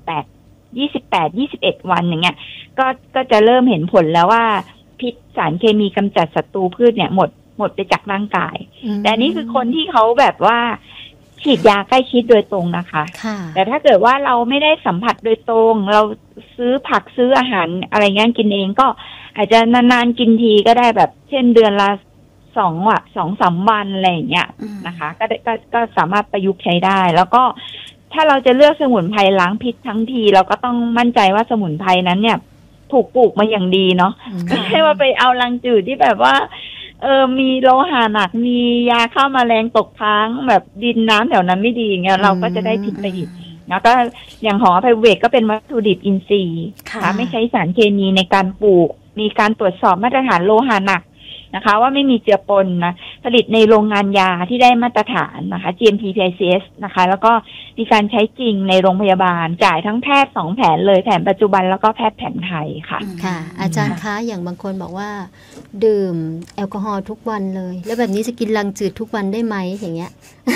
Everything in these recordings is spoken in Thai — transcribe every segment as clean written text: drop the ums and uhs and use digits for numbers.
28 วันอย่างเงี้ยก็จะเริ่มเห็นผลแล้วว่าพิษสารเคมีกำจัดศัตรูพืชเนี่ยหมดไปจากร่างกายแต่นี่คือคนที่เขาแบบว่าฉีดยาใกล้ชิดโดยตรงนะคะแต่ถ้าเกิดว่าเราไม่ได้สัมผัสโดยตรงเราซื้อผักซื้ออาหารอะไรเงี้ยกินเองก็อาจจะนานๆกินทีก็ได้แบบเช่นเดือนละ2-3 วันอะไรอย่างเงี้ยนะคะก็สามารถประยุกต์ใช้ได้แล้วก็ถ้าเราจะเลือกสมุนไพรล้างพิษทั้งทีเราก็ต้องมั่นใจว่าสมุนไพรนั้นเนี่ยถูกปลูกมาอย่างดีเนาะไม่ใช่ว่าไปเอารังจืดที่แบบว่ามีโลหะหนักมียาฆ่าแมลงตกค้างแบบดินน้ำแถวนั้นไม่ดีเงี้ยเราก็จะได้ผิดไปอีกแล้วก็อย่างของอภัยเวกก็เป็นวัตถุดิบอินทรีย์ค่ะไม่ใช้สารเคมีในการปลูกมีการตรวจสอบมาตรฐานโลหะหนักนะคะว่าไม่มีเจือปนนะผลิตในโรงงานยาที่ได้มาตรฐานนะคะ GMP PICS นะคะแล้วก็มีการใช้จริงในโรงพยาบาลจ่ายทั้งแพทย์2แผนเลยแผนปัจจุบันแล้วก็แพทย์แผนไทยค่ะค่ะอาจารย์คะอย่างบางคนบอกว่าดื่มแอลกอฮอล์ทุกวันเลยแล้วแบบนี้จะกินรังจืดทุกวันได้ไหมอย่างเงี้ย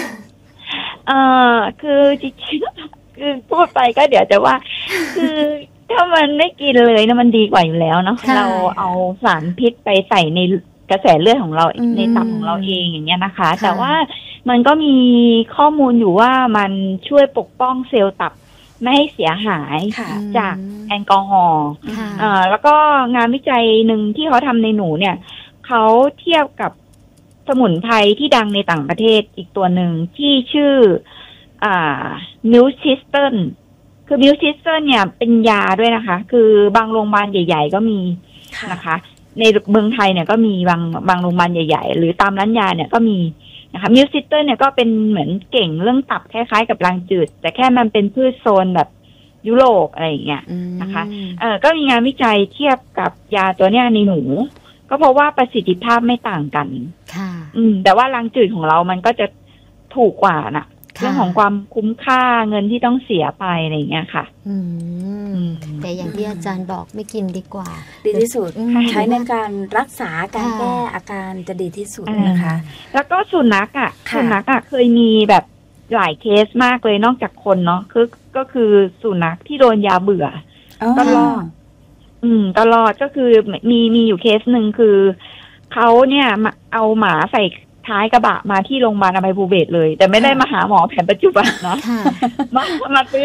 คือจริงๆคือพูดไปก็เดี๋ยวจะว่าคือถ้ามันไม่กินเลยนะมันดีกว่าอยู่แล้วเนาะเราเอาสารพิษไปใส่ในกระแสเลือดของเราในตับของเราเองอย่างเงี้ยนะคะแต่ว่ามันก็มีข้อมูลอยู่ว่ามันช่วยปกป้องเซลล์ตับไม่ให้เสียหายจากแอลกอฮอล์แล้วก็งานวิจัยหนึ่งที่เขาทำในหนูเนี่ยเขาเทียบกับสมุนไพรที่ดังในต่างประเทศอีกตัวหนึ่งที่ชื่อมิลชิสเติลคือมิลชิสเติลเนี่ยเป็นยาด้วยนะคะคือบางโรงพยาบาลใหญ่ๆก็มีนะคะในเมืองไทยเนี่ยก็มีบางโรงพยาบาลใหญ่ๆหรือตามร้านยาเนี่ยก็มีนะคะมิลชิสเติลเนี่ยก็เป็นเหมือนเก่งเรื่องตับคล้ายๆกับรังจืดแต่แค่มันเป็นพืชโซนแบบยุโรปอะไรอย่างเงี้ยนะคะก็มีงานวิจัยเทียบกับยาตัวเนี้ยในหนูก็เพราะว่าประสิทธิภาพไม่ต่างกันแต่ว่ารังจืดของเรามันก็จะถูกกว่านะเรื่องของความคุ้มค่าเงินที่ต้องเสียไปอะไรอย่างเงี้ยค่ะแต่อย่างที่อาจารย์บอกไม่กินดีกว่าดีที่สุดใช้ในการรักษาการแก้อาการจะดีที่สุดนะคะแล้วก็สุนัขเคยมีแบบหลายเคสมากเลยนอกจากคนเนาะก็คือสุนัขที่โดนยาเบื่อตลอดก็คือมีอยู่เคสหนึ่งคือเขาเนี่ยเอาหมาใส่ท้ายกระบะมาที่โรงพยาบาลอภัยภูเบศรเลยแต่ไม่ได้มาหาหมอแผนปัจจุบันเนาะมาซื้อ